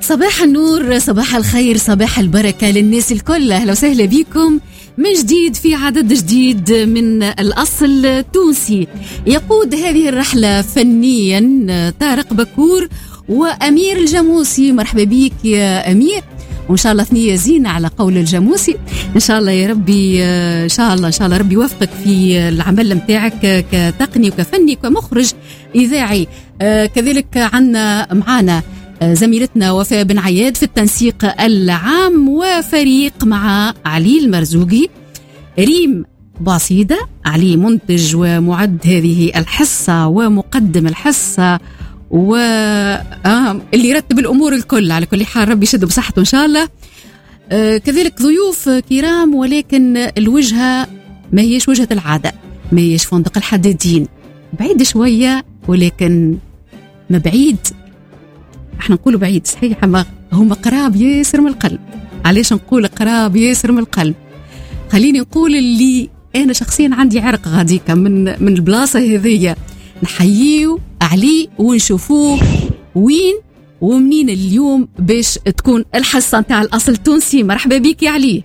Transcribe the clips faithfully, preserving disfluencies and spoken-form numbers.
صباح النور، صباح الخير، صباح البركة للناس الكل. أهلا وسهلا بكم من جديد في عدد جديد من الأصل التونسي. يقود هذه الرحلة فنيا طارق بكور وأمير الجاموسي. مرحبا بك يا أمير، وإن شاء الله ثنية زينة على قول الجاموسي. إن شاء الله يا ربي، إن شاء الله إن شاء الله ربي يوفقك في العمل متاعك كتقني وكفني وكمخرج إذاعي. كذلك عنا معنا زميلتنا وفاء بن عياد في التنسيق العام، وفريق مع علي المرزوقي، ريم باصيدة، علي منتج ومعد هذه الحصة ومقدم الحصة و آه اللي يرتب الأمور الكل. على كل حال ربي يشد بصحته إن شاء الله. آه كذلك ضيوف كرام، ولكن الوجهة ما هيش وجهة العادة، ما هيش فندق الحدادين، بعيد شوية ولكن ما بعيد. احنا نقول بعيد صحيح، ما هم قراب ياسر من القلب. علاش نقول قراب ياسر من القلب؟ خليني نقول اللي انا شخصيا عندي عرق غاديكا من من البلاصه هذيا. نحييه علي ونشوفوه وين ومنين اليوم باش تكون الحصه نتاع الاصل التونسي. مرحبا بك يا علي.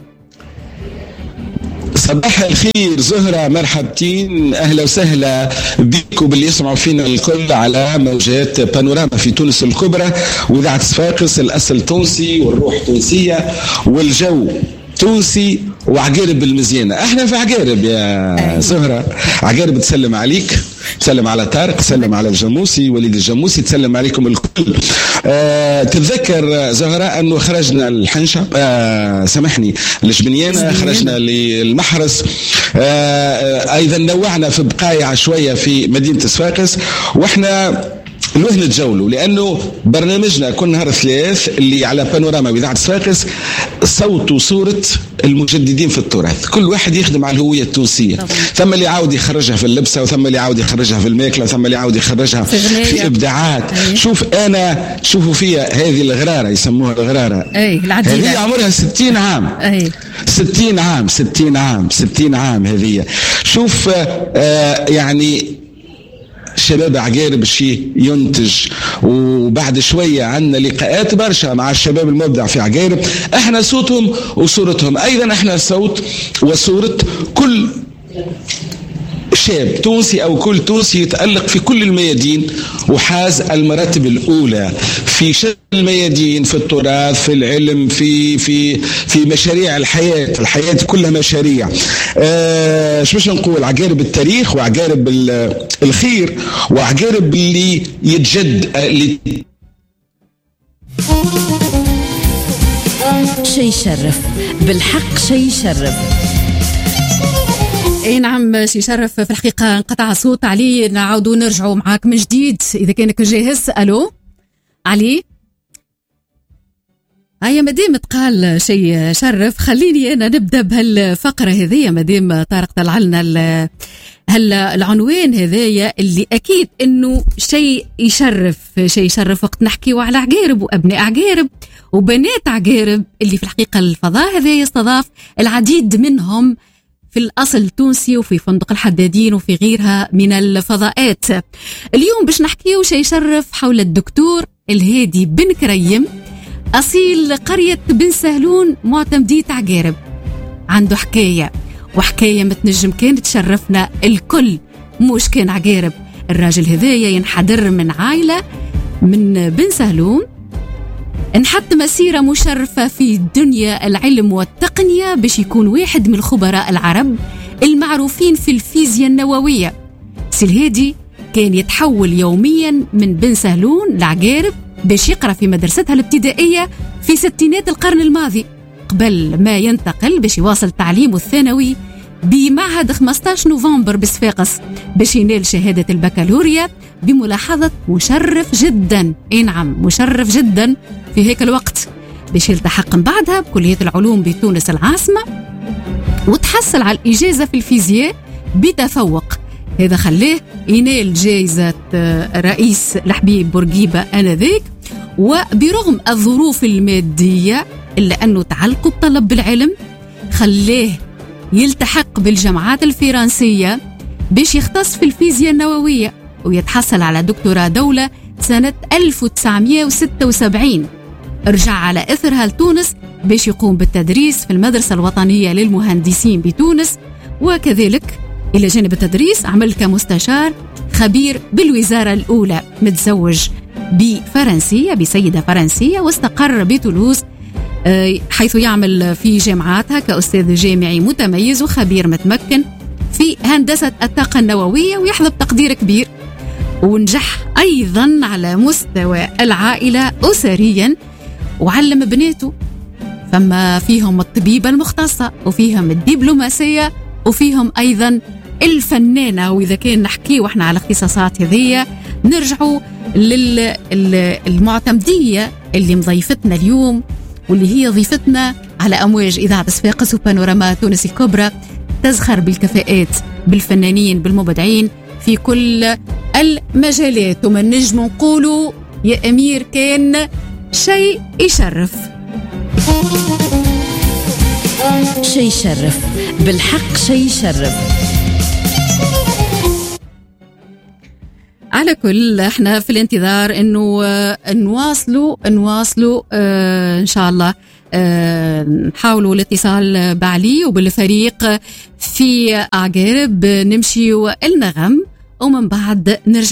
صباح الخير زهرة، مرحبتين، أهلا وسهلا بكم باللي يسمعوا فينا الكل على موجات بانوراما في تونس الكبرى وإذاعة صفاقس. الأصل تونسي والروح تونسية والجو تونسي وعقارب المزيانة. احنا في عقارب يا زهرة، عقارب تسلم عليك، تسلم على طارق، تسلم على الجاموسي وليد الجاموسي، تسلم عليكم الكل. آه تتذكر زهرة أنه خرجنا الحنشة، آه سامحني الجبنيانة، خرجنا للمحرس، آه أيضا نوعنا في بقايع شوية في مدينة صفاقس، وإحنا نوه نتجولوا لأنه برنامجنا كل نهار ثلاث اللي على بانوراما وإذاعة صفاقس صوت وصورة المجددين في التراث. كل واحد يخدم على الهوية التونسية. طبعا. ثم اللي عاود يخرجها في اللبسة، وثم اللي عاود يخرجها في الماكلة، وثم اللي عاود يخرجها في, في إبداعات. أيه. شوف أنا شوفوا فيها هذه الغرارة، يسموها الغرارة، أي العديدة، هذه عمرها ستين عام. أي ستين عام ستين عام ستين عام هذه. شوف آه يعني شباب عقارب الشيء ينتج، وبعد شوية عندنا لقاءات برشا مع الشباب المبدع في عقارب. احنا صوتهم وصورتهم، ايضا احنا صوت وصورة كل شاب تونسي او كل تونسي يتألق في كل الميادين وحاز المراتب الاولى في شتى الميادين، في التراث، في العلم، في في في مشاريع الحياه. الحياه كلها مشاريع. آه شو باش نقول؟ عقارب التاريخ وعقارب الخير وعقارب اللي يتجد اللي شيء يشرف بالحق، شيء يشرف. اي نعم شي شرف في الحقيقة. انقطع صوت علي، نعاودوا نرجعوا معاك من جديد إذا كانك جاهز. ألو علي، هيا مدام تقال شي شرف، خليني أنا نبدأ بهالفقرة هذية مدام طارق طلع لنا هالعنوان هذايا اللي أكيد إنه شيء يشرف، شيء يشرف وقت نحكي على عقارب وأبناء عقارب وبنات عقارب اللي في الحقيقة الفضاء هذا يستضاف العديد منهم في الأصل التونسي وفي فندق الحدادين وفي غيرها من الفضاءات. اليوم باش نحكيه شيء يشرف حول الدكتور الهادي بن كريم، أصيل قرية بن سهلون، معتمدية عقارب. عنده حكاية، وحكاية متنجم كانت تشرفنا الكل، مش كان عقارب. الراجل هذايا ينحدر من عائلة من بن سهلون، انحط مسيرة مشرفة في دنيا العلم والتقنية باش يكون واحد من الخبراء العرب المعروفين في الفيزياء النووية. سلهادي كان يتحول يوميا من بن سهلون لعقارب باش يقرأ في مدرستها الابتدائية في ستينات القرن الماضي، قبل ما ينتقل باش يواصل تعليمه الثانوي بمعهد خمسة عشر نوفمبر بصفاقس باش ينال شهادة البكالوريا بملاحظة مشرف جدا. اي نعم مشرف جدا في هيك الوقت، باش يلتحق من بعدها بكلية العلوم بتونس العاصمة وتحصل على الإجازة في الفيزياء بتفوق. هذا خلاه ينال جائزة رئيس الحبيب بورقيبة آنذاك. وبرغم الظروف المادية إلا أنه تعلق بطلب بالعلم خلاه يلتحق بالجامعات الفرنسية باش يختص في الفيزياء النووية ويتحصل على دكتوراه دولة سنة ألف وتسعمائة وستة وسبعين. رجع على إثرها لتونس باش يقوم بالتدريس في المدرسة الوطنية للمهندسين بتونس، وكذلك إلى جانب التدريس عمل كمستشار خبير بالوزارة الأولى، متزوج بفرنسية بسيدة فرنسية، واستقر بتولوز حيث يعمل في جامعاتها كأستاذ جامعي متميز وخبير متمكن في هندسة الطاقة النووية، ويحظى بتقدير كبير. ونجح أيضا على مستوى العائلة أسريا، وعلم بناته، فما فيهم الطبيبة المختصة وفيهم الدبلوماسية وفيهم أيضا الفنانة. وإذا كان نحكي وإحنا على اختصاصات هذية نرجعوا للمعتمدية اللي مضيفتنا اليوم، واللي هي ضيفتنا على أمواج إذاعة صفاقس وبانوراما تونس الكبرى، تزخر بالكفاءات، بالفنانين، بالمبدعين في كل المجالات. ومن نجم نقولوا يا أمير كان شيء يشرف، شيء يشرف بالحق، شيء يشرف. على كل احنا في الانتظار انه نواصلوا نواصلوا اه ان شاء الله اه نحاولوا الاتصال بعلي وبالفريق في عقارب، نمشي والنغم ومن بعد نرجع